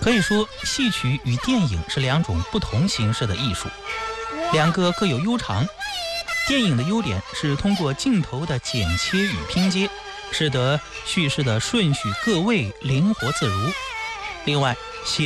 可以说，戏曲与电影是两种不同形式的艺术，两个各有优长。电影的优点是通过镜头的剪切与拼接，使得叙事的顺序各位灵活自如。另外，